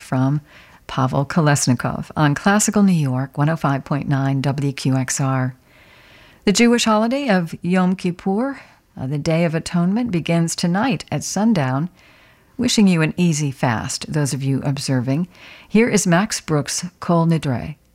from Pavel Kolesnikov on Classical New York 105.9 WQXR. The Jewish holiday of Yom Kippur, the Day of Atonement, begins tonight at sundown. Wishing you an easy fast, those of you observing. Here is Max Brooks' Kol Nidre.